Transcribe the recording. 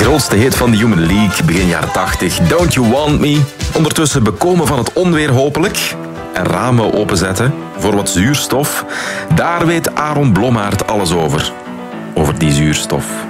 grootste hit van de Human League, begin jaren 80. Don't You Want Me. Ondertussen bekomen van het onweer hopelijk. En ramen openzetten voor wat zuurstof. Daar weet Aaron Blommaert alles over. Over die zuurstof.